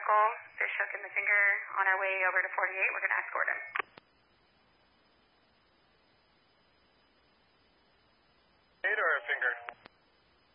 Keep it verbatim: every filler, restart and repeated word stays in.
knuckle, fist hook in the finger. On our way over to forty-eight, we're going to escort him. Eight or a finger?